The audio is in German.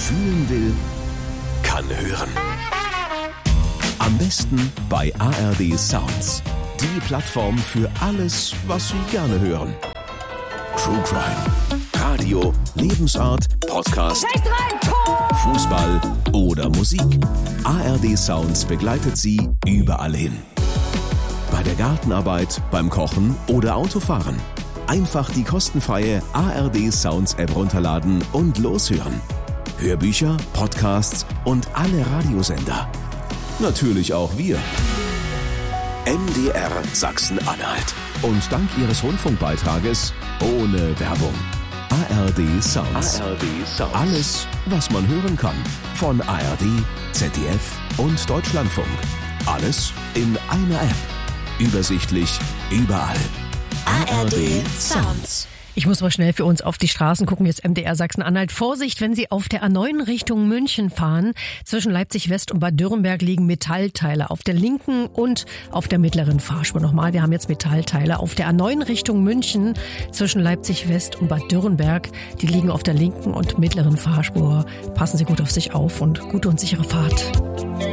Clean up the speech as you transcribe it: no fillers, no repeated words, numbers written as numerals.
fühlen will, kann hören. Am besten bei ARD Sounds. Die Plattform für alles, was Sie gerne hören. True Crime, Radio, Lebensart, Podcast, Fußball oder Musik. ARD Sounds begleitet Sie überall hin. Bei der Gartenarbeit, beim Kochen oder Autofahren. Einfach die kostenfreie ARD Sounds App runterladen und loshören. Hörbücher, Podcasts und alle Radiosender. Natürlich auch wir. MDR Sachsen-Anhalt. Und dank Ihres Rundfunkbeitrages ohne Werbung. ARD Sounds. Alles, was man hören kann. Von ARD, ZDF und Deutschlandfunk. Alles in einer App. Übersichtlich überall. ARD Sounds. Ich muss mal schnell für uns auf die Straßen gucken. Jetzt MDR Sachsen-Anhalt. Vorsicht, wenn Sie auf der A9 Richtung München fahren. Zwischen Leipzig-West und Bad Dürrenberg liegen Metallteile auf der linken und auf der mittleren Fahrspur. Nochmal, wir haben jetzt Metallteile auf der A9 Richtung München zwischen Leipzig-West und Bad Dürrenberg. Die liegen auf der linken und mittleren Fahrspur. Passen Sie gut auf sich auf und gute und sichere Fahrt.